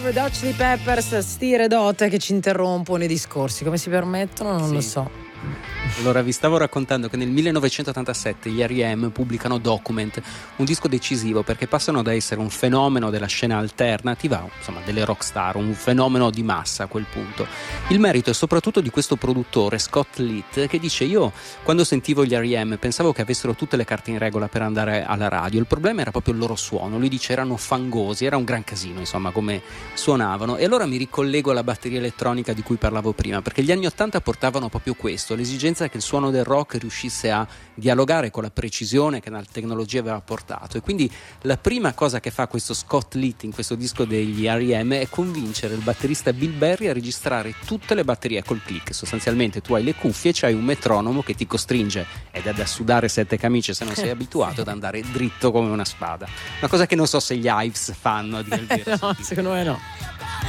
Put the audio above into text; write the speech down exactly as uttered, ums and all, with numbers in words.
Red Hot Chili Peppers, sti Red Hot che ci interrompono i discorsi, come si permettono non sì. lo so. Allora, vi stavo raccontando che nel millenovecentottantasette gli R E M pubblicano Document, un disco decisivo perché passano da essere un fenomeno della scena alternativa, insomma delle rockstar, un fenomeno di massa a quel punto. Il merito è soprattutto di questo produttore, Scott Litt, che dice: io quando sentivo gli R E M pensavo che avessero tutte le carte in regola per andare alla radio, il problema era proprio il loro suono. Lui dice erano fangosi, era un gran casino insomma come suonavano. E allora mi ricollego alla batteria elettronica di cui parlavo prima, perché gli anni ottanta portavano proprio questo, l'esigenza che il suono del rock riuscisse a dialogare con la precisione che la tecnologia aveva portato. E quindi la prima cosa che fa questo Scott Litt in questo disco degli R E M è convincere il batterista Bill Berry a registrare tutte le batterie col click. Sostanzialmente tu hai le cuffie e c'hai un metronomo che ti costringe, ed è da sudare sette camicie se non sei abituato, ad andare dritto come una spada, una cosa che non so se gli Hives fanno a dire il vero. No, secondo me no.